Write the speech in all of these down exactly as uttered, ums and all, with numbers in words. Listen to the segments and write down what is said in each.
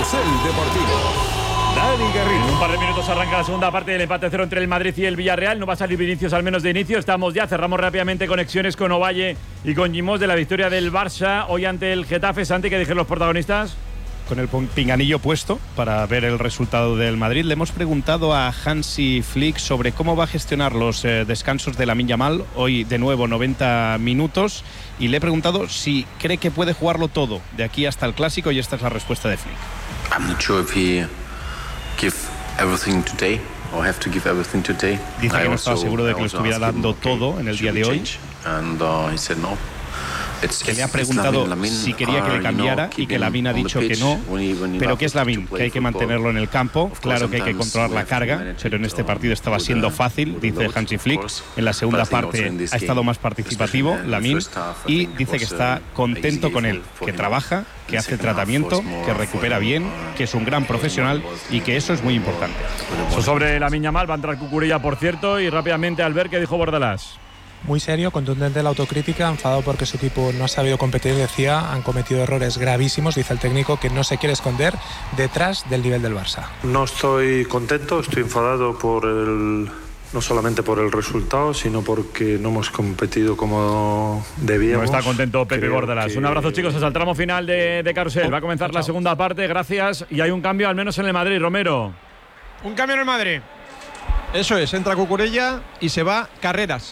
Carrusel Deportivo. Dani Garrido. En un par de minutos arranca la segunda parte del empate cero entre el Madrid y el Villarreal. No va a salir Vinicius al menos de inicio. Estamos ya, cerramos rápidamente conexiones con Ovalle y con Gimós de la victoria del Barça hoy ante el Getafe. Santi, ¿qué dijeron los protagonistas? Con el pinganillo puesto para ver el resultado del Madrid. Le hemos preguntado a Hansi Flick sobre cómo va a gestionar los eh, descansos de Lamine Yamal. Hoy de nuevo noventa minutos. Y le he preguntado si cree que puede jugarlo todo de aquí hasta el Clásico, y esta es la respuesta de Flick. I'm not sure if he give everything today or have to give everything today. Dice que no estaba seguro de que lo estuviera dando todo en el día de hoy. And uh, he said no. Que le ha preguntado si quería que le cambiara y que Lamine ha dicho que no, pero que es Lamine, que hay que mantenerlo en el campo. Claro que hay que controlar la carga, pero en este partido estaba siendo fácil, dice Hansi Flick. En la segunda parte ha estado más participativo Lamine y dice que está contento con él, que trabaja, que hace tratamiento, que recupera bien, que es un gran profesional y que eso es muy importante. Eso sobre Lamine Yamal, va a entrar Cucurella, por cierto, y rápidamente Albert, ¿qué dijo Bordalás? Muy serio, contundente la autocrítica, enfadado porque su equipo no ha sabido competir, decía, han cometido errores gravísimos, dice el técnico, que no se quiere esconder detrás del nivel del Barça. No estoy contento, estoy enfadado por el, no solamente por el resultado, sino porque no hemos competido como debíamos. No está contento Pepe Bordalás. Que... Un abrazo, chicos, hasta el tramo final de, de Carrusel. Va a comenzar la segunda parte, gracias, y hay un cambio al menos en el Madrid, Romero. Un cambio en el Madrid. Eso es, entra Cucurella y se va Carreras.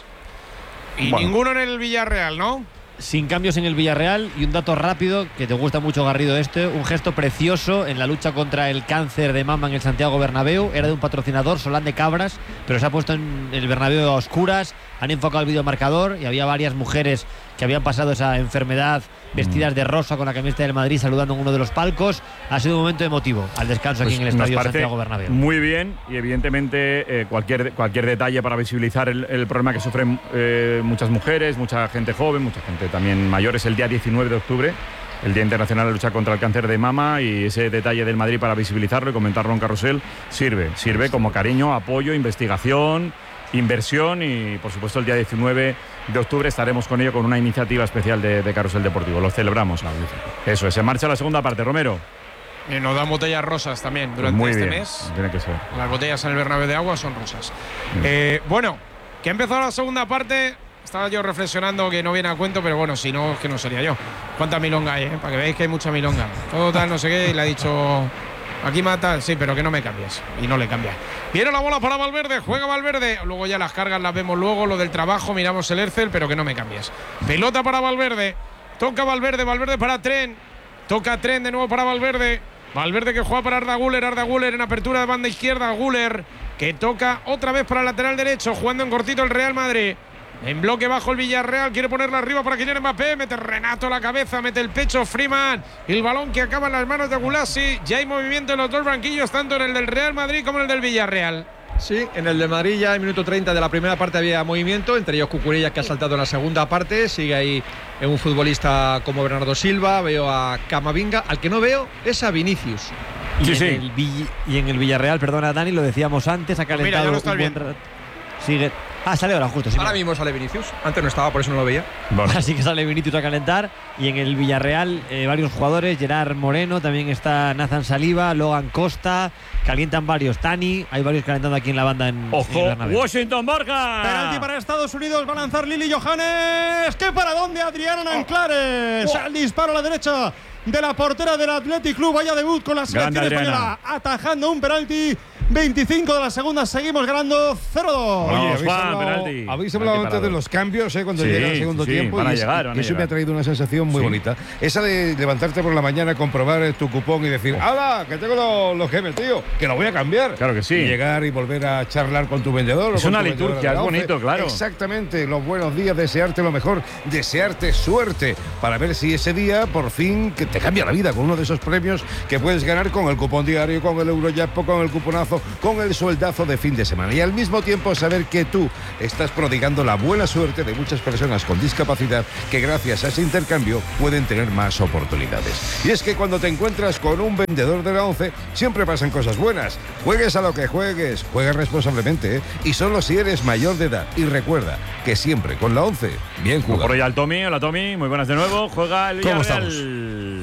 Y bueno, ninguno en el Villarreal, ¿no? Sin cambios en el Villarreal. Y un dato rápido, que te gusta mucho, Garrido, este. Un gesto precioso en la lucha contra el cáncer de mama en el Santiago Bernabéu. Era de un patrocinador, Solán de Cabras, pero se ha puesto en el Bernabéu a oscuras. Han enfocado el videomarcador y había varias mujeres que habían pasado esa enfermedad vestidas de rosa con la camiseta del Madrid saludando en uno de los palcos. Ha sido un momento emotivo al descanso pues aquí en el Estadio Santiago Bernabéu. Muy bien, y evidentemente eh, cualquier, cualquier detalle para visibilizar el, el problema que sufren eh, muchas mujeres, mucha gente joven, mucha gente también mayor. Es el día diecinueve de octubre, el Día Internacional de Lucha contra el Cáncer de Mama, y ese detalle del Madrid para visibilizarlo y comentarlo en Carrusel sirve, sirve como cariño, apoyo, investigación, inversión, y por supuesto el día diecinueve de octubre estaremos con ello con una iniciativa especial de, de Carrusel Deportivo. Lo celebramos. Eso es, en marcha la segunda parte, Romero. Y nos dan botellas rosas también durante Muy este bien, mes. Tiene que ser. Las botellas en el Bernabéu de agua son rosas. Eh, bueno, que ha empezado la segunda parte. Estaba yo reflexionando que no viene a cuento, pero bueno, si no, es que no sería yo. ¿Cuánta milonga hay, eh? Para que veáis que hay mucha milonga. Todo tal, no sé qué, y le ha dicho... Aquí mata, sí, pero que no me cambies. Y no le cambia. Viene la bola para Valverde, juega Valverde. Luego ya las cargas las vemos luego, lo del trabajo, miramos el Ercel, pero que no me cambies. Pelota para Valverde. Toca Valverde, Valverde para Tren. Toca Tren de nuevo para Valverde. Valverde que juega para Arda Güler, Arda Güler en apertura de banda izquierda. Güler que toca otra vez para el lateral derecho, jugando en cortito el Real Madrid. En bloque bajo el Villarreal, quiere ponerla arriba para Kylian Mbappé, mete Renato la cabeza, mete el pecho Freeman, el balón que acaba en las manos de Gulassi. Ya hay movimiento en los dos banquillos, tanto en el del Real Madrid como en el del Villarreal. Sí, en el de Madrid ya en minuto treinta de la primera parte había movimiento, entre ellos Cucurella, que ha saltado en la segunda parte. Sigue ahí un futbolista como Bernardo Silva, veo a Camavinga, al que no veo es a Vinicius. Y, sí, en sí. El Vill- y en el Villarreal, perdona Dani, lo decíamos antes, ha calentado. Mira, ya lo un estás buen viendo. rato. Sigue. Ah, sale ahora justo. Sí, Ahora mira. mismo sale Vinicius, antes no estaba, por eso no lo veía. Bueno. Así que sale Vinicius a calentar. Y en el Villarreal eh, varios jugadores, Gerard Moreno, también está Nathan Saliba, Logan Costa, calientan varios, Tani, hay varios calentando aquí en la banda en, en ¡Ojo! Bernabéu. ¡Washington marca! Penalti para Estados Unidos, va a lanzar Lili Johannes. ¿Qué para dónde? Adriana Anclares. Oh. El disparo a la derecha de la portera del Athletic Club. Vaya debut con la selección Grande, española, atajando un penalti. veinticinco de la segunda, seguimos ganando cero dos. Oye, Habéis Juan, hablado, penalti. habéis hablado Penalti antes de parado. los cambios, ¿eh? Cuando Sí, llega el segundo sí, tiempo. van a y es- llegar, van a eso me ha llegar. traído una sensación muy Sí. bonita. Esa de levantarte por la mañana, comprobar tu cupón y decir, ¡hala! Que tengo los, los gemes, tío, que lo voy a cambiar. Claro que sí. Y llegar y volver a charlar con tu vendedor. o Es con una tu vendedora liturgia, de la es once. bonito, claro. Exactamente, los buenos días, desearte lo mejor, desearte suerte para ver si ese día por fin que te cambia la vida con uno de esos premios que puedes ganar con el cupón diario, con el Eurojackpot, con el cuponazo, con el sueldazo de fin de semana. Y al mismo tiempo saber que tú estás prodigando la buena suerte de muchas personas con discapacidad que gracias a ese intercambio pueden tener más oportunidades. Y es que cuando te encuentras con un vendedor de la once siempre pasan cosas buenas. Juegues a lo que juegues, juega responsablemente, ¿eh? Y solo si eres mayor de edad. Y recuerda que siempre con la once, bien jugado. Por allá el Tommy, hola Tommy, muy buenas de nuevo. Juega el ¿Cómo Villarreal.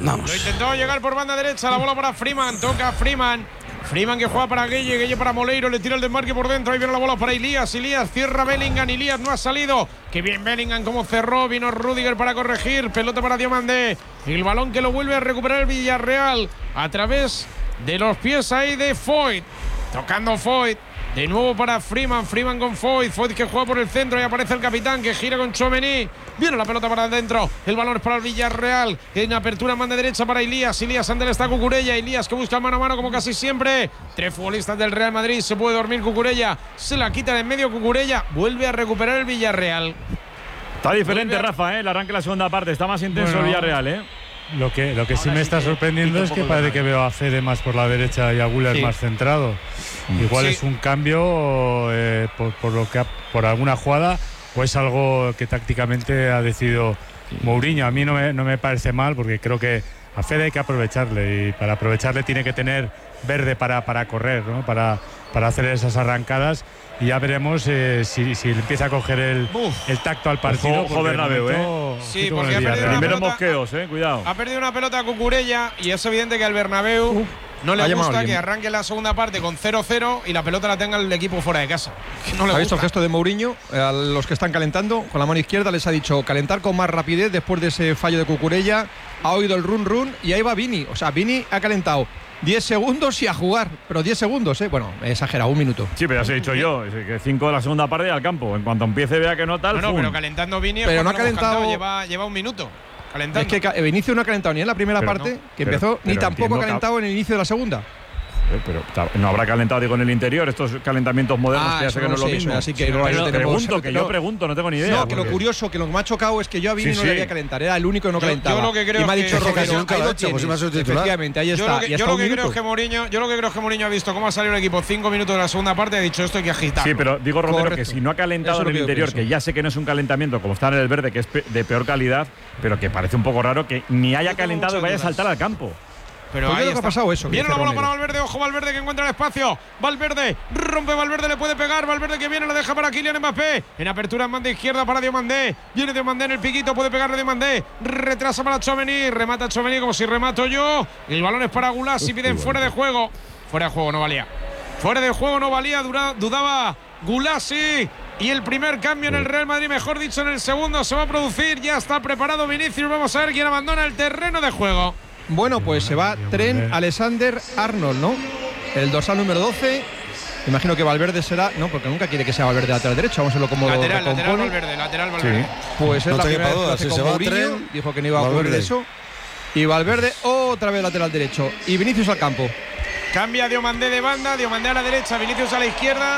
Vamos. Lo intentó llegar por banda derecha, la bola para Freeman, toca Freeman. Freeman que juega para Gueye, Gueye para Moleiro, le tira el desmarque por dentro, ahí viene la bola para Elías, Elías cierra Bellingham, Elías no ha salido, que bien Bellingham como cerró, vino Rüdiger para corregir, pelota para Diomandé, el balón que lo vuelve a recuperar el Villarreal a través de los pies ahí de Foyt, tocando Foyt. De nuevo para Freeman, Freeman con Foyt, Foyt que juega por el centro y aparece el capitán que gira con Tchouaméni. Viene la pelota para adentro, el balón es para el Villarreal, en apertura mano derecha para Elías, Elías ante está Cucurella, Elías que busca mano a mano como casi siempre. Tres futbolistas del Real Madrid, se puede dormir Cucurella, se la quita de en medio Cucurella, vuelve a recuperar el Villarreal. Está diferente, a... Rafa, ¿eh? El arranque de la segunda parte, está más intenso bueno, el Villarreal, ¿eh? Lo que, lo que sí me sí está que sorprendiendo es que parece que veo a Fede más por la derecha y a Güler sí. más centrado. Igual sí. es un cambio eh, por, por, lo que ha, por alguna jugada o es algo que tácticamente ha decidido Mourinho. A mí no me, no me parece mal porque creo que a Fede hay que aprovecharle y para aprovecharle tiene que tener verde para, para correr, ¿no? para, para hacer esas arrancadas. Y ya veremos eh, si, si empieza a coger el, el tacto al partido. Ojo, Bernabéu, ¿eh? Sí, porque ha perdido una Primero pelota, mosqueos, ¿eh? Cuidado. Ha perdido una pelota a Cucurella y es evidente que al Bernabéu uh, no le gusta que arranque la segunda parte con cero cero y la pelota la tenga el equipo fuera de casa. No le ¿Ha gusta. visto el gesto de Mourinho? A los que están calentando, con la mano izquierda les ha dicho calentar con más rapidez después de ese fallo de Cucurella. Ha oído el run run y ahí va Vini. O sea, Vini ha calentado diez segundos y a jugar, pero diez segundos, ¿eh? Bueno, he exagerado, un minuto. Sí, pero ya os he dicho yo, que cinco de la segunda parte al campo. En cuanto empiece vea que no tal. No, no, pero calentando Vini, pero no ha calentado. Lleva, lleva un minuto. Calentando. Es que Vinicius no ha calentado ni en la primera pero parte, no, que pero, empezó, pero ni tampoco ha calentado en el inicio de la segunda. Pero no habrá calentado, digo, en el interior, estos calentamientos modernos ah, que ya sé que no es lo sé, mismo. Así que sí, no, pero tenemos, pregunto, que, que yo pregunto, no tengo ni idea. No, que lo curioso, que lo que me ha chocado es que yo a Vini sí, no sí. le había calentar, era el único que no yo, calentaba. Yo lo que creo y me ha dicho que Roberto, nunca lo ha hecho, pues efectivamente, ahí está. Yo lo que, yo lo que creo es que Mourinho, yo lo que creo es que Mourinho ha visto cómo ha salido el equipo cinco minutos de la segunda parte y ha dicho esto hay que agitar. Sí, pero digo, Romero, que si no ha calentado en el interior, que ya sé que no es un calentamiento como está en el verde, que es de peor calidad, pero que parece un poco raro que ni haya calentado y vaya a saltar al campo. Pero pues ahí lo que ha pasado eso. Viene la bola para Valverde, ojo Valverde que encuentra el espacio. Valverde, rompe Valverde, le puede pegar. Valverde que viene, lo deja para Kylian Mbappé. En apertura en banda izquierda para Diomandé. Viene Diomandé en el piquito, puede pegarle Diomandé. Retrasa para Tchouaméni, remata Tchouaméni como si remato yo. El balón es para Gulasi, piden fuera de juego. Fuera de juego no valía. Fuera de juego no valía, dura, dudaba Gulasi. Y el primer cambio en el Real Madrid, mejor dicho en el segundo, se va a producir. Ya está preparado Vinicius. Vamos a ver quién abandona el terreno de juego. Bueno, pues se va Trent Alexander-Arnold, ¿no? El dorsal número doce. Imagino que Valverde será. No, porque nunca quiere que sea Valverde lateral derecho. Vamos a verlo como lateral, lateral Valverde, lateral Valverde. Sí. Pues es no la primera vez que si con se va Mourinho. Trent, dijo que no iba a ocurrir eso. Y Valverde otra vez lateral derecho. Y Vinicius al campo. Cambia Diomandé de banda, Diomandé a la derecha, Vinicius a la izquierda.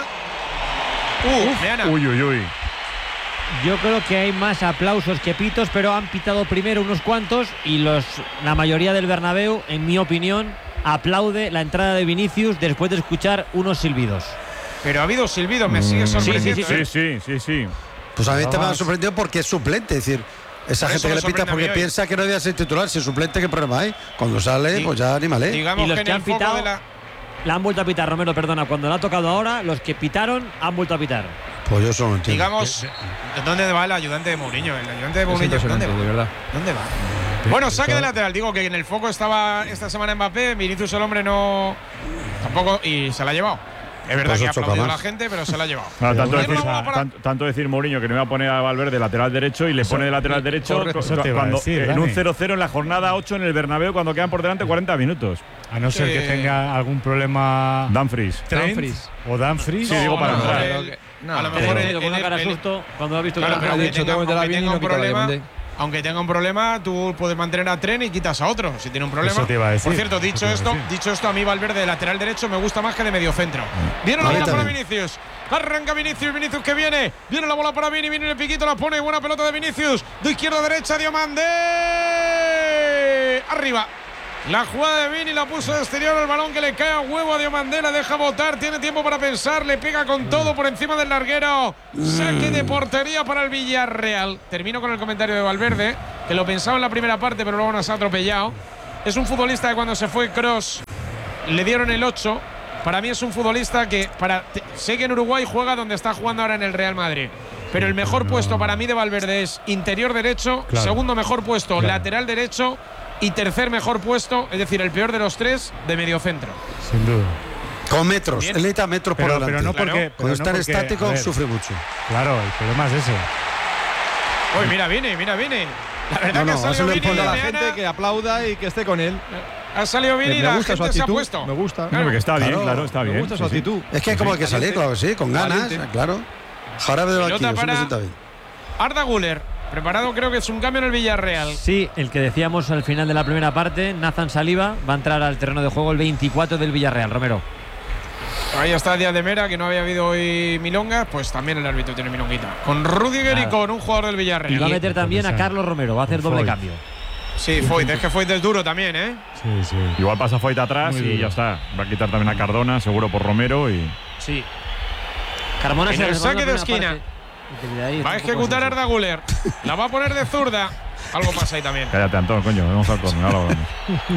Uh, uy, uy, uy. Yo creo que hay más aplausos que pitos, pero han pitado primero unos cuantos y los, la mayoría del Bernabéu, en mi opinión, aplaude la entrada de Vinicius después de escuchar unos silbidos. Pero ha habido silbidos, me sigue sorprendiendo. Sí, sí, sí, sí, sí, sí. Pues a mí te me ha sorprendido porque es suplente, es decir, esa gente que le pita porque piensa que no debía ser titular, si es suplente, ¿qué problema hay? Cuando sale, pues ya anímale. Digamos y los que, que han pitado, la... la han vuelto a pitar, Romero, perdona, cuando le ha tocado ahora, los que pitaron han vuelto a pitar. Pues yo solo entiendo. Digamos, ¿dónde va el ayudante de Mourinho? El ayudante de Mourinho, ¿dónde va? De verdad. ¿Dónde va? Bueno, saque de lateral. Digo que en el foco estaba esta semana Mbappé, Vinicius el hombre no… Tampoco… y se la ha llevado. Es verdad pues que ha aplaudido a la gente, pero se la ha llevado. No, tanto, decir, tanto, tanto decir Mourinho que no iba a poner a Valverde lateral derecho y le pone de lateral derecho correcto, cu cuando, decir, en un cero cero en la jornada ocho en el Bernabéu cuando quedan por delante cuarenta minutos. A no ser eh, que tenga algún problema Dumfries. Dumfries. O Dumfries. Sí, digo para no, entrar. El, no, a lo mejor el, con una cara de susto cuando ha visto claro, que ha dicho tenga, aunque tenga un problema, aunque tenga un problema, tú puedes mantener a Trent y quitas a otro si tiene un problema. Eso te iba a decir. Por cierto, dicho esto, dicho esto, a mí Valverde de lateral derecho me gusta más que de mediocentro. Viene la bola para Vinicius. Arranca Vinicius, Vinicius que viene. Viene la bola para Vini, viene el piquito, la pone. Buena pelota de Vinicius. De izquierda a derecha, Diomandé. Arriba. La jugada de Vini la puso de exterior, el balón que le cae a huevo a Diomandé, la deja botar, tiene tiempo para pensar, le pega con todo por encima del larguero. Saque de portería para el Villarreal. Termino con el comentario de Valverde, que lo pensaba en la primera parte, pero luego nos ha atropellado. Es un futbolista que cuando se fue Kroos le dieron el ocho. Para mí es un futbolista que, para, sé que en Uruguay juega donde está jugando ahora en el Real Madrid. Pero el mejor puesto para mí de Valverde es interior derecho, claro. Segundo mejor puesto, claro. Lateral derecho. y tercer mejor puesto, es decir, el peor de los tres de mediocentro. Sin duda. Con metros, Bien. él necesita metros Pero, por delante. pero no porque. Claro. pero Cuando no está porque, estático a ver, sufre mucho. Claro, el problema es ese. Uy, mira, viene, mira, viene. La verdad No, que no, ha salido eso le Vini pone de A la Meana, gente que aplauda y que esté con él. ha salido Vini y Me la gusta su gente se ha actitud. puesto. Me gusta. Claro, que está bien, Claro, claro, está Me bien. gusta su sí, sí. actitud. Es que hay como hay que salir, claro que sí, con ganas, Valiente. claro. Jarabe de Pelota banquillo, siempre para- sienta bien. Arda Güler, preparado, creo que es un cambio en el Villarreal. Sí, el que decíamos al final de la primera parte, Nathan Saliba va a entrar al terreno de juego el veinticuatro del Villarreal, Romero. Ahí está Díaz de Mera, que no había habido hoy milonga, pues también el árbitro tiene milonguita. Con Rudiger Nada. y con un jugador del Villarreal. Y va a meter también a Carlos Romero, va a hacer doble Foyt. cambio. Sí, Foyt, es que Foyt es duro también, ¿eh? Sí, sí. Igual pasa Foyt atrás Muy y duro. ya está. Va a quitar también a Cardona, seguro por Romero y. Sí. Carmona En se el resbaló saque en la de primera esquina. parte. Y de ahí Va a está un poco ejecutar así. Arda Güler. La va a poner de zurda. Algo pasa ahí también. Cállate, Antón, coño, vamos al córner, ahora vamos.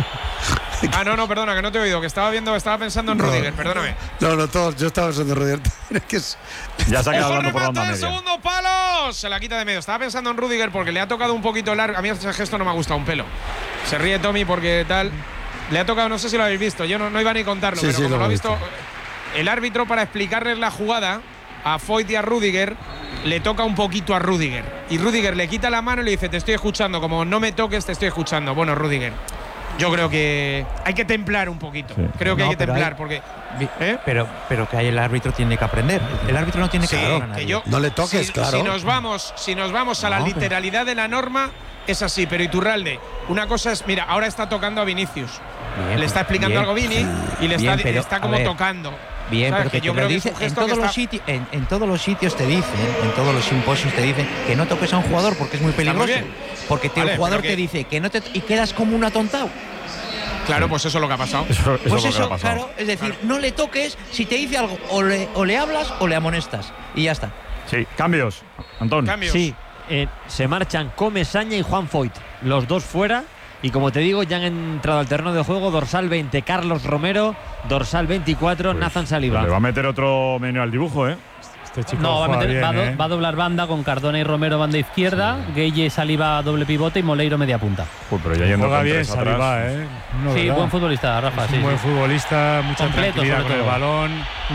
Ah, no, no, perdona, que no te he oído, que estaba viendo, estaba pensando en No. Rudiger, perdóname. No, no, todos, yo estaba pensando en Rudiger. Es que es- Ya se ha quedado ¡Ojo, hablando por la onda remate, media. segundo palo! Se la quita de medio. Estaba pensando en Rudiger porque le ha tocado un poquito el árbitro. A mí ese gesto no me ha gustado un pelo. Se ríe Tommy porque tal. Le ha tocado, no sé si lo habéis visto, yo no, no iba ni a contarlo, Sí, pero sí, como lo lo ha he visto, visto. el árbitro para explicarles la jugada a Foyt y a Rudiger, le toca un poquito a Rudiger. Y Rudiger le quita la mano y le dice, te estoy escuchando, como no me toques, te estoy escuchando. Bueno, Rudiger, yo creo que hay que templar un poquito. Sí. Creo que No, hay que pero templar hay- porque… Vi- ¿eh? Pero, pero que ahí el árbitro tiene que aprender. El árbitro no tiene que Sí, tocar a que nadie. yo, No le toques, si, claro. Si nos vamos, si nos vamos a la No, pero- literalidad de la norma, es así. Pero Iturralde, una cosa es, mira, ahora está tocando a Vinicius. Bien, le está explicando bien. algo Vini y le está, Bien, pero, está a como ver, tocando. Bien, ¿Sabes? pero Que que yo te creo lo que es dice, un en gesto todos que los está- sitios, en, en todos los sitios te dicen, en todos los simposios te dicen que no toques a un jugador porque es muy Está muy peligroso. bien. Porque te- Vale, el jugador pero que- te dice que no te y quedas como un atontado. Claro, pues eso es lo que ha pasado. Eso, eso Pues es lo que eso, ha pasado. claro, es decir, no le toques, si te dice algo, o le, o le hablas o le amonestas. Y ya está. Sí, cambios. Antón. Cambios. Sí, eh, se marchan Comesaña y Juan Foyt, los dos fuera. Y como te digo, ya han entrado al terreno de juego dorsal veinte Carlos Romero, dorsal veinticuatro Pues, Nathan Saliba. Le va a meter otro menú al dibujo, ¿eh? Este chico No, va a, juega meter- bien, va, a do- ¿eh? va a doblar banda con Cardona y Romero banda izquierda, Gueye, Saliba doble pivote y Moleiro media punta. Uy, pero ya yendo Juega con bien tres atrás. Saliba, ¿eh? No, Sí, ¿verdad? buen futbolista, Rafa. Es sí, un buen sí. futbolista, mucha Completo, tranquilidad sobre con el todo. balón,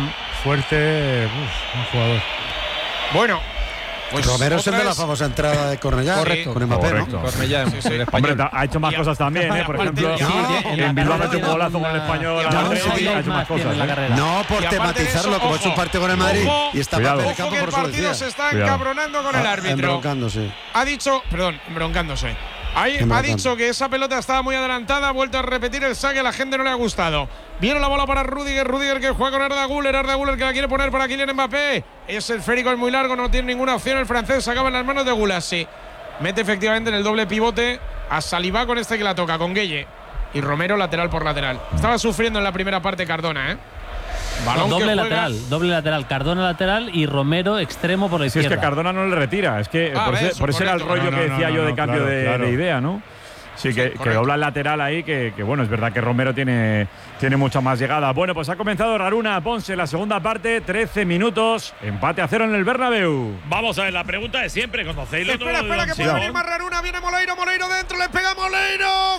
fuerte, uf, un jugador. Bueno, pues Romero es el otra de la vez- famosa entrada de Cornellá. Correcto. Con Mbappé, Correcto. ¿no? Cornellá, Sí, sí. el Hombre, español. ta- ha hecho más Y a- cosas también, ¿eh? Por aparte- ejemplo, Sí, sí, en la en Bilbao carrera metió un tiene golazo con el una- español. y al aparte Madrid, de eso, ha hecho más más tiene cosas. en la ¿eh? carrera. No por Y aparte de tematizarlo, eso, como ha hecho un ojo, partido con el Madrid ojo, y está Cuidado. papel de Ojo campo que el por eso lo partido decía. se está Cuidado. encabronando con el Ah, árbitro. embroncándose. Ha dicho, perdón, embroncándose. Ahí ha Embroncando. dicho que esa pelota estaba muy adelantada, ha vuelto a repetir el saque, a la gente no le ha gustado. Viene la bola para Rudiger, Rudiger que juega con Arda Güler, Arda Güler que la quiere poner para Kylian Mbappé. Es el esférico, es muy largo, no tiene ninguna opción el francés, se acaba en las manos de Gulassi. Mete efectivamente en el doble pivote a Saliba con este que la toca, con Gueye. Y Romero lateral por lateral. Estaba sufriendo en la primera parte Cardona, ¿eh? Balón No, que doble juega- lateral, doble lateral. Cardona lateral y Romero extremo por la Si es izquierda. que Cardona no le retira, es que Ah, por, ves, ese, por ese era el correcto. rollo No, que no, decía no, yo de no, cambio claro, de, claro. de idea, ¿no? Sí, que, que correcto. dobla el lateral ahí, que, que bueno, es verdad que Romero tiene, tiene mucha más llegada. Bueno, pues ha comenzado Raruna Ponce la segunda parte, trece minutos, empate a cero en el Bernabéu. Vamos a ver, la pregunta de siempre, ¿conocéis lo Espera, espera, que puede venir más Raruna. Viene Moleiro, Moleiro dentro, le pega Moleiro.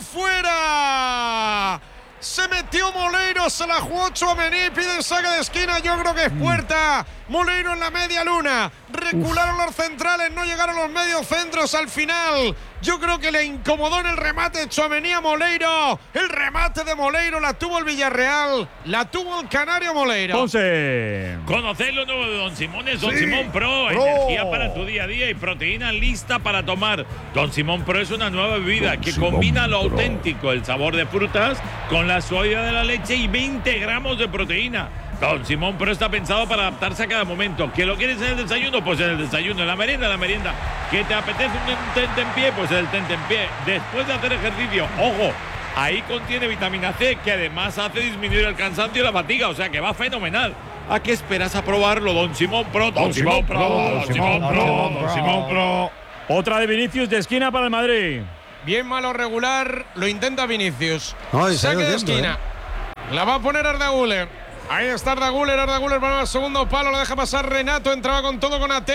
¡Fuera! Se metió Moleiro, se la jugó Tchouaméni, pide el saque de esquina. Yo creo que es puerta. Moleiro en la media luna. Recularon los centrales, no llegaron los medios centros al final. Yo creo que le incomodó en el remate Tchouaméni a Moleiro. El remate de Moleiro la tuvo el Villarreal, la tuvo el Canario Moleiro. Ponce. ¿Conocéis lo nuevo de Don Simón? Es Don Sí. Simón Pro, Pro. energía para tu día a día y proteína lista para tomar. Don Simón Pro es una nueva bebida Don que Simón combina lo Pro. auténtico, el sabor de frutas, con la suavidad de la leche y veinte gramos de proteína. Don Simón Pro está pensado para adaptarse a cada momento. ¿Que lo quieres en el desayuno? Pues en el desayuno. En la merienda, en la merienda. ¿Que te apetece un tente en pie? Pues el tente en pie. Después de hacer ejercicio, ojo, ahí contiene vitamina C, que además hace disminuir el cansancio y la fatiga. O sea que va fenomenal. ¿A qué esperas a probarlo, Don Simón Pro? Don Simón Pro, Don Simón Pro, Don Simón Pro. Otra de Vinicius de esquina para el Madrid. Bien malo regular, lo intenta Vinicius. Ay, se ha Saque ido de yendo, esquina. La va a poner Arda Güler. Ahí está Arda Güler, Arda Güler para el segundo palo, lo deja pasar Renato, entraba con todo con A T.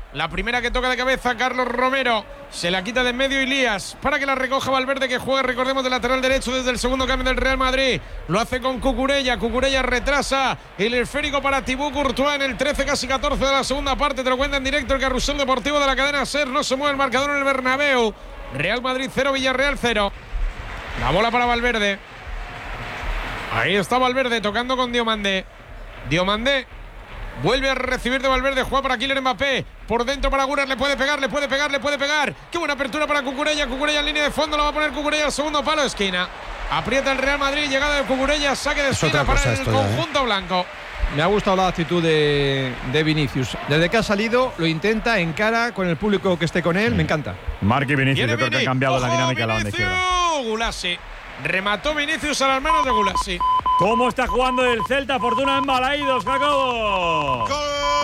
La primera que toca de cabeza Carlos Romero. Se la quita de en medio Ilías para que la recoja Valverde, que juega, recordemos, de lateral derecho desde el segundo cambio del Real Madrid. Lo hace con Cucurella. Cucurella retrasa el esférico para Thibaut Courtois en el trece, casi catorce de la segunda parte. Te lo cuenta en directo el Carrusel Deportivo de la cadena SER. No se mueve el marcador en el Bernabéu. Real Madrid cero, Villarreal cero. La bola para Valverde. Ahí está Valverde tocando con Diomandé. Diomandé vuelve a recibir de Valverde, juega para Kylian Mbappé, por dentro para Güler, le puede pegar, le puede pegar, le puede pegar. Qué buena apertura para Cucurella, Cucurella en línea de fondo, lo va a poner Cucurella al segundo palo, esquina. Aprieta el Real Madrid, llegada de Cucurella, saque de esquina para el conjunto blanco. Me ha gustado la actitud de, de Vinicius. Desde que ha salido, lo intenta, encara con el público que esté con él, me encanta. Marc y Vinicius, yo creo que ha cambiado la dinámica de la banda izquierda. Gulasi. Remató Vinicius a las manos de Gulasi. ¿Cómo está jugando el Celta? Fortuna en Balaídos, Jacobo. Gol,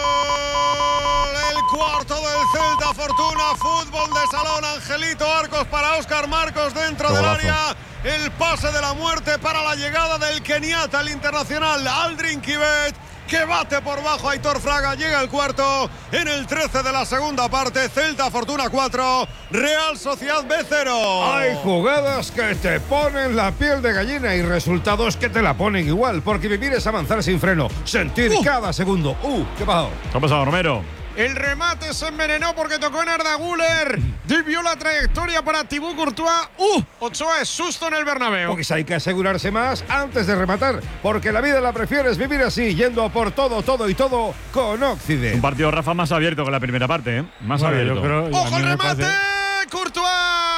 el cuarto del Celta, Fortuna, fútbol de salón, Angelito Arcos para Óscar Marcos dentro del área. El pase de la muerte para la llegada del keniata, el internacional Aldrin Kibet, que bate por bajo a Aitor Fraga. Llega el cuarto en el trece de la segunda parte. Celta Fortuna cuatro, Real Sociedad B cero. Hay jugadas que te ponen la piel de gallina y resultados que te la ponen igual, porque vivir es avanzar sin freno, sentir uh. cada segundo. Uh, ¿qué pasó? ¿Qué ha pasado, Romero? El remate se envenenó porque tocó en Arda Güler. Desvió la trayectoria para Thibaut Courtois. ¡Uh! Ochoa es susto en el Bernabéu. Pues hay que asegurarse más antes de rematar, porque la vida la prefieres vivir así, yendo por todo, todo y todo con Occident. Un partido, Rafa, más abierto que la primera parte, ¿eh? Más bueno, abierto. Yo creo, ¡ojo el remate! ¡Courtois!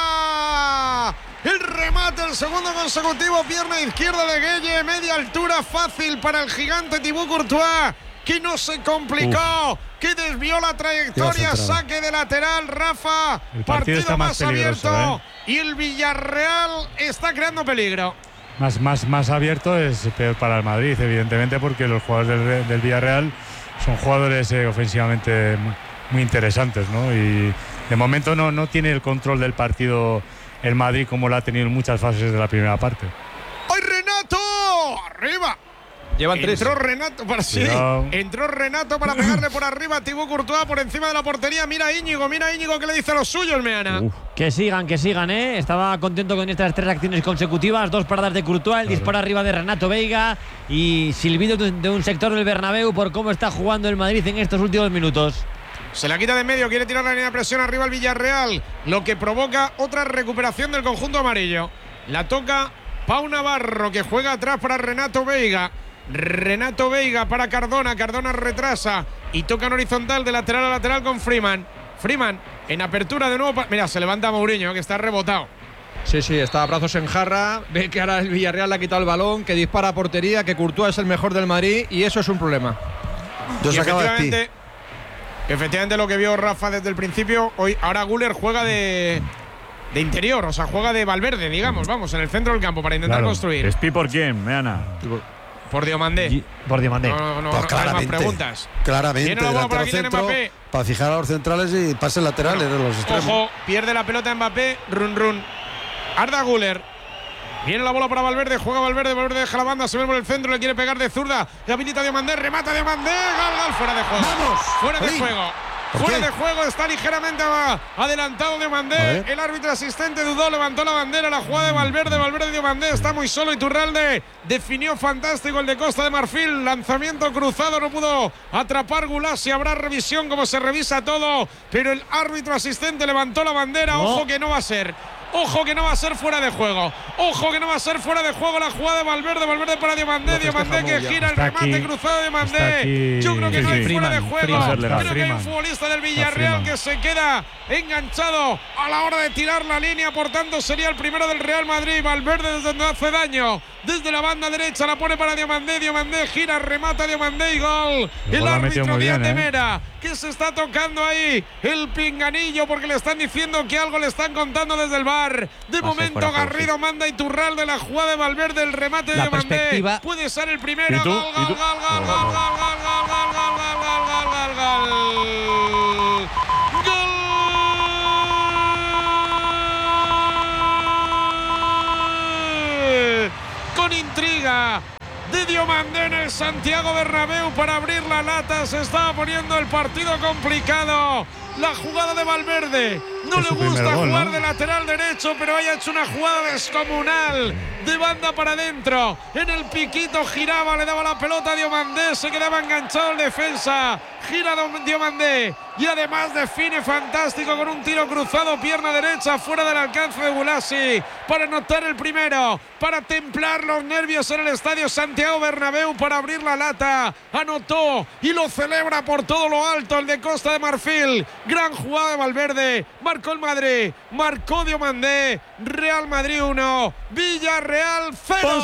El remate, el segundo consecutivo, pierna izquierda de Gueye, media altura, fácil para el gigante Thibaut Courtois, que no se complicó, Uf. que desvió la trayectoria, saque de lateral, Rafa. El partido, partido está más, más abierto ¿eh? Y el Villarreal está creando peligro. Más, más, más abierto es peor para el Madrid, evidentemente, porque los jugadores del, del Villarreal son jugadores eh, ofensivamente muy, muy interesantes, ¿no? Y de momento no, no tiene el control del partido el Madrid como lo ha tenido en muchas fases de la primera parte. ¡Ay, Renato! ¡Arriba! Llevan tres. Entró Renato para sí. Entró Renato para pegarle por arriba a Thibaut Courtois por encima de la portería. Mira a Íñigo, mira a Íñigo que le dice a los suyos, Meana. Uf. Que sigan, que sigan, ¿eh? Estaba contento con estas tres acciones consecutivas. Dos paradas de Courtois, el claro. disparo arriba de Renato Veiga y silbido de un sector del Bernabéu por cómo está jugando el Madrid en estos últimos minutos. Se la quita de medio, quiere tirar la línea de presión arriba al Villarreal, lo que provoca otra recuperación del conjunto amarillo. La toca Pau Navarro, que juega atrás para Renato Veiga. Renato Veiga para Cardona, Cardona retrasa y toca en horizontal de lateral a lateral con Freeman. Freeman en apertura de nuevo. Pa- Mira, se levanta Mourinho, que está rebotado. Sí, sí, está a brazos en jarra. Ve que ahora el Villarreal le ha quitado el balón, que dispara a portería, que Courtois es el mejor del Madrid y eso es un problema. Y efectivamente, efectivamente lo que vio Rafa desde el principio, hoy ahora Güler juega de, de interior, o sea, juega de Valverde, digamos, vamos, en el centro del campo para intentar claro. construir. ¿Espi por quién, Meana? Por Diomandé. Por Diomandé. No, no, no, pues no, claramente, no hay más preguntas. Claramente, delantero centro, para fijar a los centrales y pases laterales bueno, de los extremos. Ojo, pierde la pelota Mbappé, run run. Arda Güler. Viene la bola para Valverde, juega Valverde, Valverde deja la banda, se ve por el centro, le quiere pegar de zurda, le habilita Diomandé, remata Diomandé, gal, gal, fuera de juego. ¡Vamos! Fuera de ¡Ahí! juego. Fuera de juego, está ligeramente adelantado Diomandé. El árbitro asistente dudó, levantó la bandera. La jugada de Valverde, Valverde Diomandé está muy solo. Iturralde definió fantástico el de Costa de Marfil. Lanzamiento cruzado, no pudo atrapar Gulasi. Habrá revisión como se revisa todo, pero el árbitro asistente levantó la bandera. No. Ojo que no va a ser. Ojo que no va a ser fuera de juego. Ojo que no va a ser fuera de juego la jugada de Valverde. Valverde para Diomandé. Diomandé que gira el remate aquí, cruzado de Diomandé. Yo creo que sí, no hay sí. fuera Freeman, de juego. Freeman, creo Freeman. que hay un futbolista del Villarreal que se queda enganchado a la hora de tirar la línea. Por tanto, sería el primero del Real Madrid. Valverde desde donde hace daño. Desde la banda derecha la pone para Diomandé. Diomandé gira, remata Diomandé y gol. El, el árbitro Díaz de Mera, que se está tocando ahí el pinganillo porque le están diciendo que algo le están contando desde el bar. De momento Garrido manda Iturralde la jugada de Valverde, el remate de Diomandé. Puede ser el primero. Gol, gol, gol, gol, gol, gol, gol, gol, gol, gol, gol, gol. Con intriga, de Diomandé en el Santiago Bernabéu para abrir la lata. Se estaba poniendo el partido complicado. La jugada de Valverde. No le gusta gol, jugar ¿no? de lateral derecho, pero haya hecho una jugada descomunal de banda para adentro. En el piquito giraba, le daba la pelota a Diomandé, se quedaba enganchado el defensa. Gira Diomandé y además define fantástico con un tiro cruzado, pierna derecha, fuera del alcance de Gulasi para anotar el primero, para templar los nervios en el estadio Santiago Bernabéu, para abrir la lata. Anotó y lo celebra por todo lo alto el de Costa de Marfil. Gran jugada de Valverde. Marcó el Madrid, marcó Diomandé. Real Madrid uno, Villarreal cero.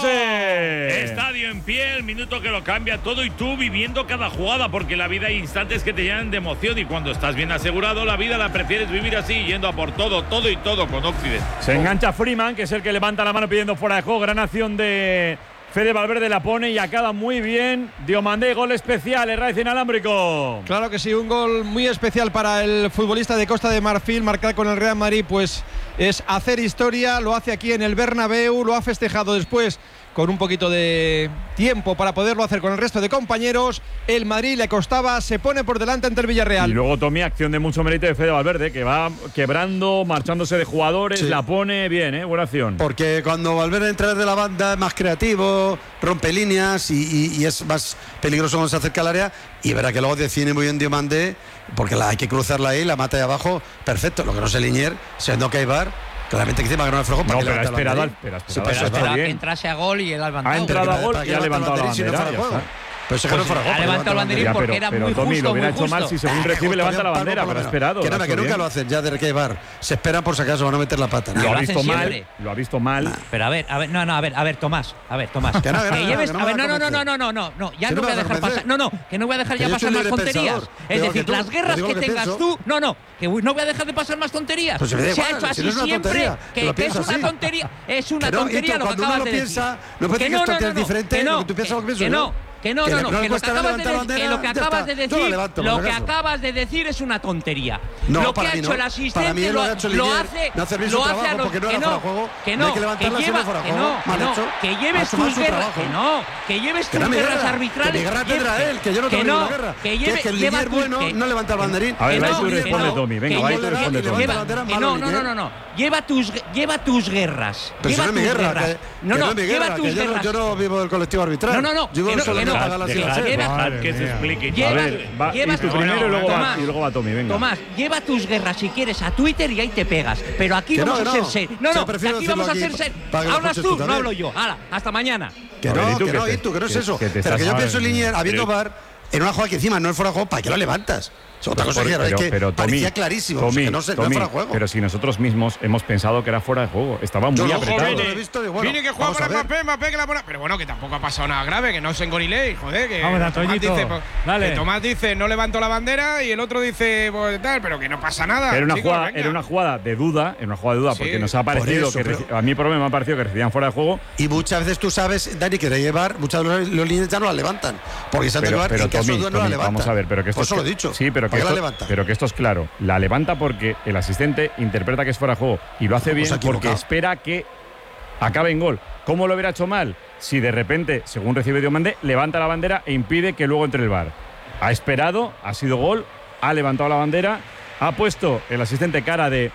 Estadio en pie, el minuto que lo cambia todo y tú viviendo cada jugada, porque la vida hay instantes que te llenan de emoción y cuando estás bien asegurado la vida la prefieres vivir así, yendo a por todo, todo y todo con Occident. Se engancha Freeman, que es el que levanta la mano pidiendo fuera de juego. Gran acción de Fede Valverde, la pone y acaba muy bien. Diomandé, gol especial, el Racing inalámbrico. Claro que sí, un gol muy especial para el futbolista de Costa de Marfil. Marcar con el Real Madrid pues es hacer historia, lo hace aquí en el Bernabéu, lo ha festejado después con un poquito de tiempo para poderlo hacer con el resto de compañeros. El Madrid le costaba, se pone por delante ante el Villarreal. Y luego Tommy, acción de mucho mérito de Fede Valverde, que va quebrando, marchándose de jugadores, sí. La pone bien, ¿eh? Buena acción. Porque cuando Valverde entra desde la banda es más creativo, rompe líneas y, y, y es más peligroso cuando se acerca al área. Y verá que luego define muy bien Diomandé, porque la, hay que cruzarla ahí, la mata de abajo, perfecto. Lo que no sé Linier, siendo que hay bar. Claramente que encima que no es flojo para no, que pero ha esperado, al, pero sí, pero ha esperado que entrase a gol y él ha levantado. Ha entrado a gol y ha levantado la bandera. Pero se pues ha levantado el banderín porque pero, era pero, muy Tommy, justo, lo hubiera muy hecho justo. mal si según recibe levanta la bandera, pero ha esperado. Que nada, que nunca lo hacen ya de que hay bar. Se esperan por si acaso van a meter la pata. Lo ha visto mal, lo ha visto mal. Pero a ver, a ver, no, no, a ver, a ver, Tomás, a ver, Tomás. Que lleves, a ver, no, no, no, no, no, no, no, no, ya no voy a dejar pasar, no, no, que no voy a dejar ya pasar más tonterías. Es decir, las guerras que tengas tú, no, no, que no voy a dejar de pasar más tonterías. Se ha hecho así siempre, que es una tontería, es una tontería lo que acabas de decir. No puede decir que es diferente, lo que tú piensas lo que pienso yo. Que no, no, no, que lo que acabas de, de, que lo que acabas de decir, levanto, lo que acabas de decir es una tontería. No, lo que ha hecho no. el asistente lo, lo, ha hecho lo hace, no hace lo hace a los que no, que no, juego, que no, no que, que lleva, que no, que no, que lleves tus guerras, que no, que lleves tus guerras guerra, arbitrales. Que mi guerra tendrá él, que yo no tengo ninguna guerra. Que lleve, que el líder bueno no levanta el banderín. A ver, va y tú responde, Tommy. Venga, va y tú responde, Tommy. No, no, no, no, lleva tus, lleva tus guerras. Pero lleva no es mi guerra. No, no, lleva tus guerras. Yo no vivo del colectivo arbitral. No, no, no. Yo solo no pagar las explique. Lleva, a ver, va, y tú primero y luego, Tomás, va, y luego va Tommy, venga. Tomás, lleva tus guerras si quieres a Twitter y ahí te pegas. Pero aquí que vamos no, a ser no. serios. No, no, aquí vamos a ser serios. Hablas tú, no hablo yo. Hala, hasta mañana. Que no, que no, y tú, que no es eso. Pero que yo pienso en Linier, habiendo bar, en una jugada que encima no es fuera de juego, ¿para qué lo levantas? Otra cosa pero, es que pero, parecía Tommy, clarísimo, Tommy, o sea, que no, se, Tommy, no fuera de juego. Pero si nosotros mismos hemos pensado que era fuera de juego, estaba muy Yo, apretado. Viene, lo he visto, bueno, viene que juega para Mbappé, Mbappé que la pone. Pero bueno, que tampoco ha pasado nada grave, que no se engorilé, joder, que Vamos, Tomás Antoñito, dice, dale. que Tomás dice no levanto la bandera y el otro dice pues, tal, pero que no pasa nada. Era una, chicos, jugada, venga. era una jugada de duda, era una jugada de duda, Sí, porque nos ha parecido eso, que pero- a mí por lo menos me ha parecido que recibían fuera de juego. Y muchas veces tú sabes, Dani, que de llevar, muchas de los, los líneas ya no la levantan. Porque se han de Pero, llevar pero en caso de Tommy, duda no la Tommy, levantan. vamos a ver, pero que esto Por es eso lo he que- dicho. Sí, pero que, ¿Para qué la esto, levanta? pero que esto es claro. La levanta porque el asistente interpreta que es fuera de juego y lo hace Pues bien se ha porque equivocado. espera que acabe en gol. ¿Cómo lo hubiera hecho mal? Si de repente, según recibe Diomandé, levanta la bandera e impide que luego entre el V A R. Ha esperado, ha sido gol, ha levantado la bandera, ha puesto el asistente cara de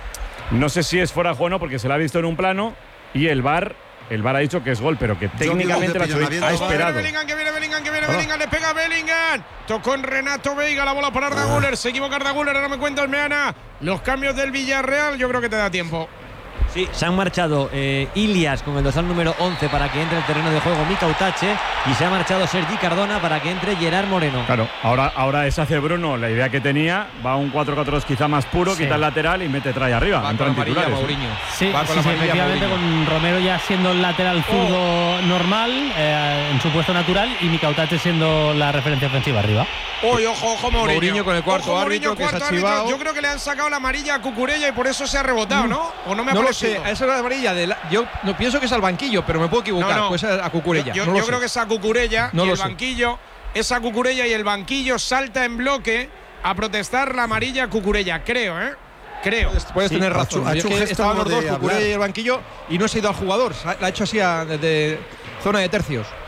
no sé si es fuera de juego o no porque se la ha visto en un plano y el V A R, el V A R ha dicho que es gol, pero que técnicamente lo ha, hecho bien, ha esperado. Bellingham, que viene Bellingham, que viene Bellingham, le pega Bellingham. Tocó en Renato Veiga, la bola para Arda Güler. Se equivoca Arda Güler, ahora me cuenta el Meana. Los cambios del Villarreal, yo creo que te da tiempo. Sí, se han marchado eh, Ilias con el dorsal número once para que entre el terreno de juego Mika Utache y se ha marchado Sergi Cardona para que entre Gerard Moreno. Claro, ahora, ahora es hace Bruno la idea que tenía, va a un cuatro cuatro dos quizá más puro, Sí. quita el lateral y mete trae arriba. Va Entra con en amarilla titulares. Mourinho. Sí, Va con sí, la sí, amarilla efectivamente, Mourinho. con Romero ya siendo el lateral zurdo normal, eh, en su puesto natural, y Mika Utache siendo la referencia ofensiva arriba. Uy, ojo, ojo, Mourinho. Mourinho con el cuarto Ojo, árbitro, Mourinho, que se cuarto ha árbitro. chivado. Yo creo que le han sacado la amarilla a Cucurella y por eso se ha rebotado, ¿no? ¿O no me ha No lo parecido? sé, esa es la amarilla. De la- yo no pienso que es al banquillo, pero me puedo equivocar. No, no. Pues a Cucurella. Yo, no lo yo sé. creo que es a Cucurella No y lo el sé. banquillo, esa Cucurella y el banquillo salta en bloque a protestar la amarilla a Cucurella, creo, ¿eh? Creo. Puedes Sí, tener ha razón. hecho- ha Yo hecho es un que gesto estaban los como dos, de Cucurella hablar. y el banquillo, y no se ha ido al jugador. Se ha- La ha hecho así a- desde zona de tercios.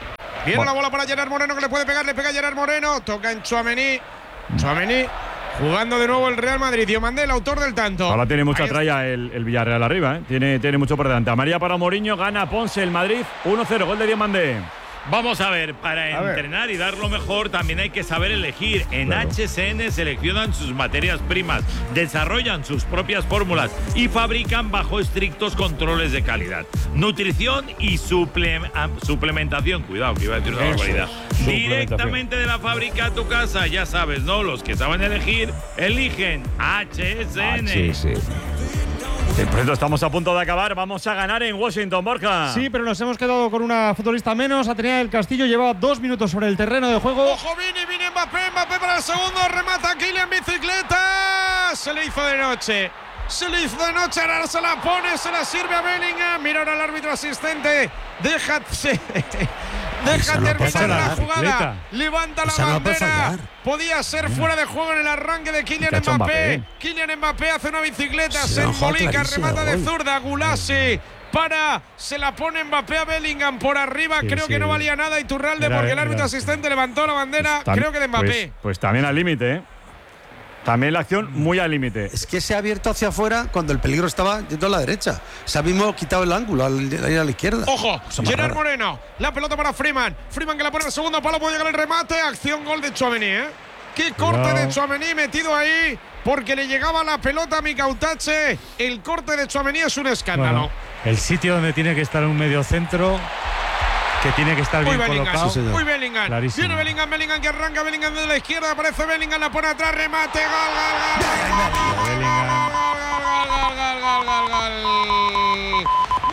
Viene Bueno. la bola para Gerard Moreno, que le puede pegar, le pega Gerard Moreno. Toca en Tchouaméni. Tchouaméni jugando de nuevo el Real Madrid. Diomandé, el autor del tanto. Ahora tiene mucha Ahí está. tralla el, el Villarreal arriba, ¿eh? Tiene, tiene mucho por delante. Amarilla para Mourinho, gana Ponce el Madrid. uno cero, gol de Diomandé. Vamos a ver, para entrenar y dar lo mejor también hay que saber elegir. En Claro. H S N seleccionan sus materias primas, desarrollan sus propias fórmulas y fabrican bajo estrictos controles de calidad. Nutrición y suple- ah, suplementación. Cuidado, que iba a decir una Eso barbaridad. es, suplementación. Directamente de la fábrica a tu casa, ya sabes, ¿no? Los que saben elegir, eligen H S N. Sí, sí. Sí, por cierto, estamos a punto de acabar. Vamos a ganar en Washington, Borja. Sí, pero nos hemos quedado con una futbolista menos. Atenea del Castillo llevaba dos minutos sobre el terreno de juego. Ojo, Vini, Vini, Mbappé, Mbappé para el segundo, remata Kylian, bicicleta. Se le hizo de noche. Se le hizo de noche, ahora se la pone, se la sirve a Bellingham. Mira ahora el árbitro asistente. Déjate. Deja no terminar pasa la nada, jugada. bicicleta. Levanta la Esa no puede bandera. fallar. Podía ser fuera de juego en el arranque de Kylian ¿Qué ha hecho Mbappé. Mbappé? Kylian Mbappé hace una bicicleta, Sí, se una jugada embolica, clarísima remata de de gol. zurda. Gulasi para, se la pone Mbappé a Bellingham por arriba. Sí, Creo sí. que no valía nada Iturralde Era- porque el árbitro era- asistente levantó la bandera. Tam- Creo que de Mbappé. Pues, pues también al límite, ¿eh? También la acción muy al límite. Es que se ha abierto hacia afuera cuando el peligro estaba yendo a la derecha. Se ha mismo quitado el ángulo al ir a la izquierda. Ojo, Cosa más Gerard rara. Moreno. La pelota para Freeman. Freeman que la pone en el segundo palo. Puede llegar el remate. Acción gol de Tchouaméni, ¿eh? Qué corte Cuidado. de Tchouaméni metido ahí. Porque le llegaba la pelota a Mikautache. El corte de Tchouaméni es un escándalo. Bueno, el sitio donde tiene que estar un medio centro, que tiene que estar Muy bien Bellingham, colocado. muy Bellingham. Clarísimo. Viene Bellingham, Bellingham que arranca, Bellingham desde la izquierda, aparece Bellingham, la pone atrás, remate, gol, gol, gol, gol, Bellingham. gol, gol, gol, gol, gol, gol,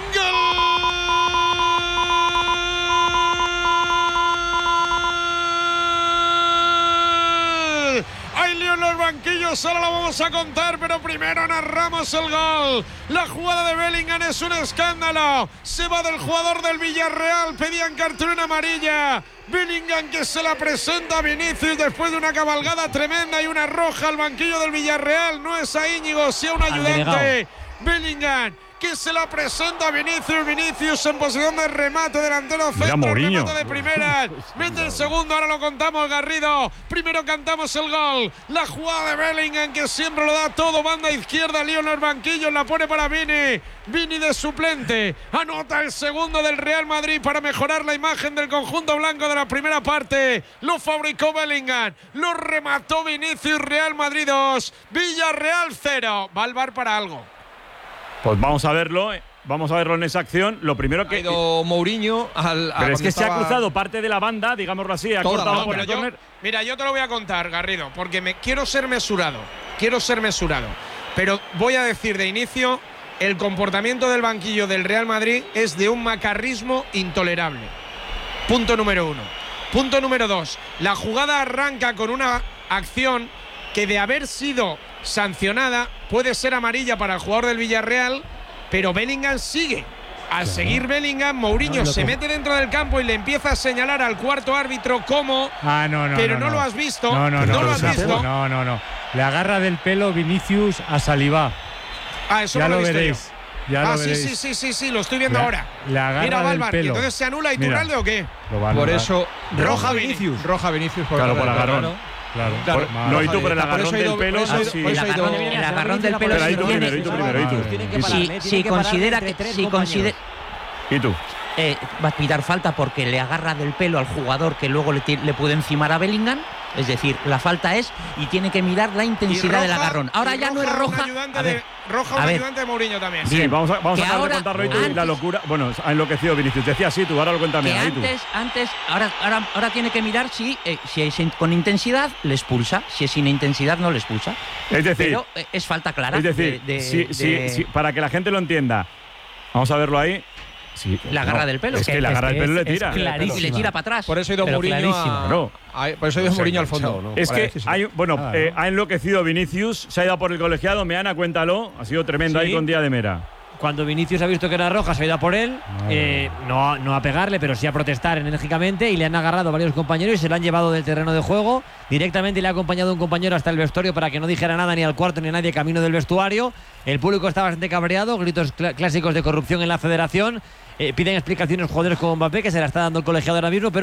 gol. Hay lío en los banquillos, ahora lo vamos a contar, pero primero narramos el gol. La jugada de Bellingham es un escándalo. Se va del jugador del Villarreal, pedían cartulina amarilla. Bellingham que se la presenta a Vinicius después de una cabalgada tremenda y una roja al banquillo del Villarreal. No es a Íñigo, sí a un ayudante. Bellingham que se la presenta a Vinicius. Vinicius en posición de remate, delantero Mira, centro, Mourinho. remate de primeras. Mete el segundo, ahora lo contamos, Garrido. Primero cantamos el gol. La jugada de Bellingham que siempre lo da todo. Banda izquierda, lío en los banquillos, la pone para Vini. Vini de suplente. Anota el segundo del Real Madrid para mejorar la imagen del conjunto blanco de la primera parte. Lo fabricó Bellingham. Lo remató Vinicius. Real Madrid dos. Villarreal cero. Va al VAR para algo. Pues vamos a verlo. eh. Vamos a verlo en esa acción. Lo primero Ha que. ido Mourinho al. a Pero es cuando que se ha estaba- cruzado parte de la banda, digámoslo así. Ha Toda, cortado ¿no? por Bueno, el yo- córner. mira, yo te lo voy a contar, Garrido, porque me quiero ser mesurado. Quiero ser mesurado. Pero voy a decir de inicio, el comportamiento del banquillo del Real Madrid es de un macarrismo intolerable. Punto número uno. Punto número dos. La jugada arranca con una acción que, de haber sido sancionada, puede ser amarilla para el jugador del Villarreal, pero Bellingham sigue. Al seguir Bellingham, Mourinho No, lo se que- mete dentro del campo y le empieza a señalar al cuarto árbitro cómo. Ah, no, no. Pero no, no lo has visto, No, no, no no. lo has no, visto. No, no, no. Le agarra del pelo Vinicius a Saliba. Ah, eso Ya no lo lo he visto veréis. yo. Ya ah, lo sí, veréis. sí, sí, sí, sí, lo estoy viendo Le- ahora. le agarra Mira, del Valvar, pelo. entonces se anula Mira. Iturralde o qué? Lo va a Por anular. eso, roja Roja Vinicius. Roja Vinicius. por Claro, por agarrar el agarrón. pelo. Claro. Claro. Por- no, y tú, pero el Por eso agarrón he ido- del pelo. por eso he no, ido- sí. por El eso he ido- agarrón, el agarrón del pelo Pero ahí sí tú primero, tiene. y tú primero, y tú. Tienen que Y- pararle, Si, tienen si que pararle considera entre que tres si compañeros. considera ¿Y tú? eh, va a pitar falta porque le agarra del pelo al jugador que luego le, ti- le puede encimar a Bellingham. Es decir, la falta es y tiene que mirar la Y intensidad del roja- agarrón. Ahora y ya no es un roja. ayudante A ver, de, roja a un ver. ayudante de Mourinho también. Sí, vamos a, vamos que a acabar ahora, de contarlo y tú, y la antes- locura. Bueno, ha enloquecido Vinicius. Decía así, tú ahora lo cuéntame. que ahí tú. antes, antes, ahora, ahora, ahora tiene que mirar si, eh, si es in- con intensidad le expulsa, si es sin intensidad no le expulsa. Es decir, pero eh, es falta clara. Es decir, de- de- si- si- de- si- para que la gente lo entienda, vamos a verlo ahí. Sí, La agarra no, del pelo. Es que la agarra del pelo le tira. Y le tira para atrás. Por eso ha ido Pero Mourinho clarísimo. a, No. a- por eso ha ido Mourinho al fondo. Es Para que decírselo. hay, bueno, Ah, eh, ¿no? ha enloquecido Vinicius, se ha ido a por el colegiado. Meana, cuéntalo. Ha sido tremendo Sí. ahí con Día de Mera. Cuando Vinicius ha visto que era roja, se ha ido a por él, eh, no, a- no a pegarle, pero sí a protestar enérgicamente, y le han agarrado varios compañeros y se lo han llevado del terreno de juego. Directamente le ha acompañado un compañero hasta el vestuario para que no dijera nada ni al cuarto ni a nadie camino del vestuario. El público está bastante cabreado, gritos cl- clásicos de corrupción en la federación. Eh, piden explicaciones jugadores como Mbappé, que se la está dando el colegiado ahora mismo, pero